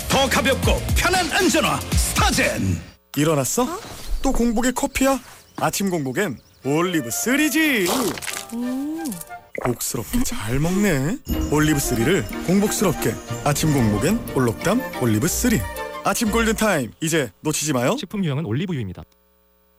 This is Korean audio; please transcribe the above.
더 가볍고 편한 안전화 스타젠. 일어났어? 또 공복에 커피야? 아침 공복엔 올리브 3지. 복스럽게 잘 먹네. 올리브 3를 공복스럽게. 아침 공복엔 올록담 올리브 3. 아침 골든타임 이제 놓치지 마요. 식품 유형은 올리브유입니다.